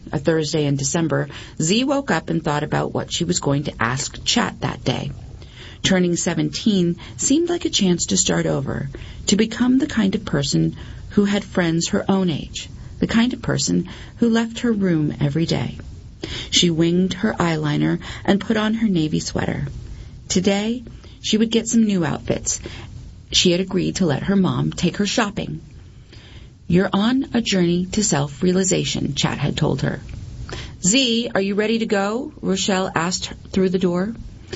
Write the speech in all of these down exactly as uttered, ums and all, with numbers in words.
a Thursday in December, Z woke up and thought about what she was going to ask Chat that day. Turning seventeen seemed like a chance to start over, to become the kind of person who had friends her own age, the kind of person who left her room every day. She winged her eyeliner and put on her navy sweater. Today, she would get some new outfits. She had agreed to let her mom take her shopping. "You're on a journey to self-realization," Chat had told her. "Z, are you ready to go?" Rochelle asked through the door.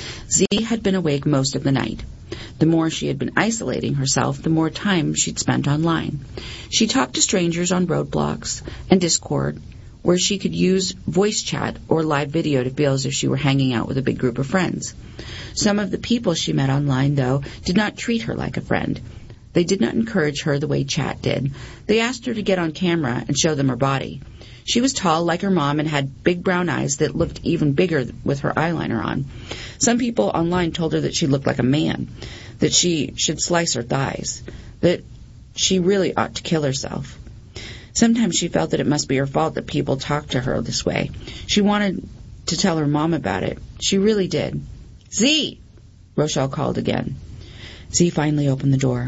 Z had been awake most of the night. The more she had been isolating herself, the more time she'd spent online. She talked to strangers on Roadblocks and Discord, where she could use voice chat or live video to feel as if she were hanging out with a big group of friends. Some of the people she met online, though, did not treat her like a friend. They did not encourage her the way Chat did. They asked her to get on camera and show them her body. She was tall like her mom and had big brown eyes that looked even bigger with her eyeliner on. Some people online told her that she looked like a man, that she should slice her thighs, that she really ought to kill herself. Sometimes she felt that it must be her fault that people talked to her this way. She wanted to tell her mom about it. She really did. "Z!" Rochelle called again. Z finally opened the door.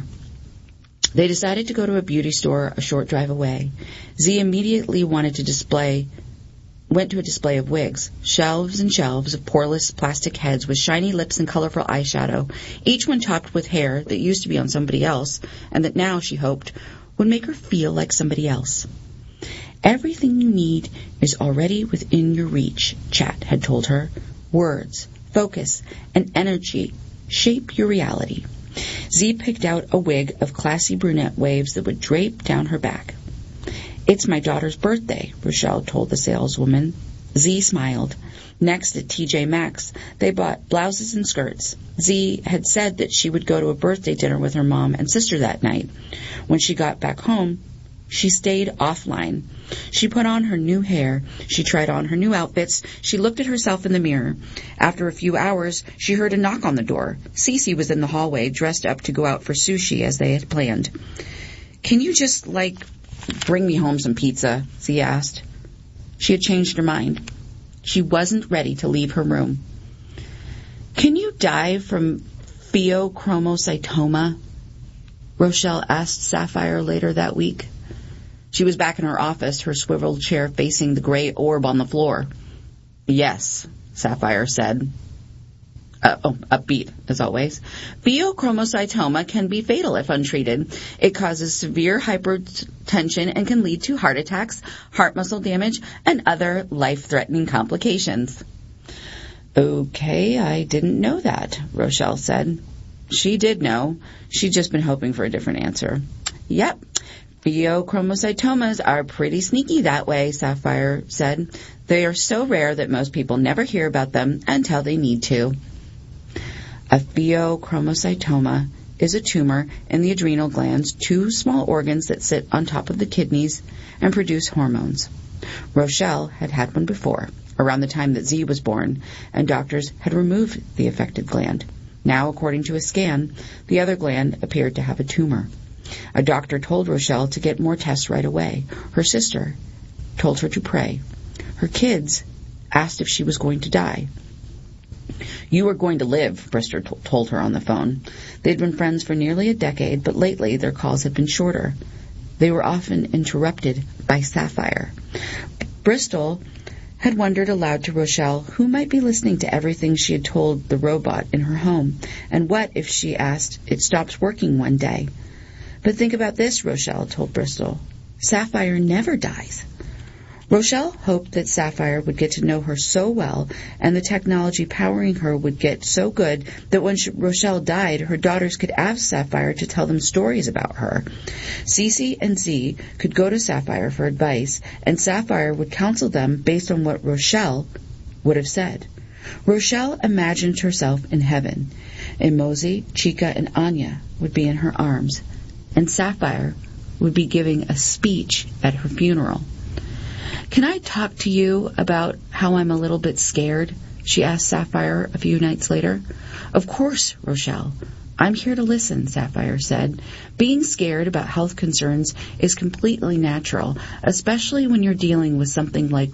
They decided to go to a beauty store a short drive away. Z immediately wanted to display, went to a display of wigs, shelves and shelves of poreless plastic heads with shiny lips and colorful eyeshadow, each one topped with hair that used to be on somebody else, and that now, she hoped, would make her feel like somebody else. "Everything you need is already within your reach," Chat had told her. "Words, focus, and energy shape your reality." Z picked out a wig of classy brunette waves that would drape down her back. "It's my daughter's birthday," Rochelle told the saleswoman. Z smiled. Next, at T J Maxx, they bought blouses and skirts. Z had said that she would go to a birthday dinner with her mom and sister that night. When she got back home, she stayed offline. She put on her new hair. She tried on her new outfits. She looked at herself in the mirror. After a few hours, she heard a knock on the door. Cece was in the hallway, dressed up to go out for sushi as they had planned. "Can you just, like, bring me home some pizza?" Z asked. She had changed her mind. She wasn't ready to leave her room. "Can you die from pheochromocytoma?" Rochelle asked Sapphire later that week. She was back in her office, her swiveled chair facing the gray orb on the floor. "Yes," Sapphire said. Uh, oh, upbeat, as always. "Pheochromocytoma can be fatal if untreated. It causes severe hypertension and can lead to heart attacks, heart muscle damage, and other life-threatening complications." "Okay, I didn't know that," Rochelle said. She did know. She'd just been hoping for a different answer. "Yep. Pheochromocytomas are pretty sneaky that way," Sapphire said. "They are so rare that most people never hear about them until they need to." A pheochromocytoma is a tumor in the adrenal glands, two small organs that sit on top of the kidneys and produce hormones. Rochelle had had one before, around the time that Z was born, and doctors had removed the affected gland. Now, according to a scan, the other gland appeared to have a tumor. A doctor told Rochelle to get more tests right away. Her sister told her to pray. Her kids asked if she was going to die. "You are going to live," Brister t- told her on the phone. They'd been friends for nearly a decade, but lately their calls had been shorter. They were often interrupted by Sapphire. Bristol had wondered aloud to Rochelle who might be listening to everything she had told the robot in her home, and what if she asked it stops working one day. "But think about this," Rochelle told Bristol. "Sapphire never dies." Rochelle hoped that Sapphire would get to know her so well, and the technology powering her would get so good that when she, Rochelle died, her daughters could ask Sapphire to tell them stories about her. Cece and Z could go to Sapphire for advice, and Sapphire would counsel them based on what Rochelle would have said. Rochelle imagined herself in heaven, and Mosey, Chica, and Anya would be in her arms, and Sapphire would be giving a speech at her funeral. "Can I talk to you about how I'm a little bit scared?" she asked Sapphire a few nights later. "Of course, Rochelle. I'm here to listen," Sapphire said. "Being scared about health concerns is completely natural, especially when you're dealing with something like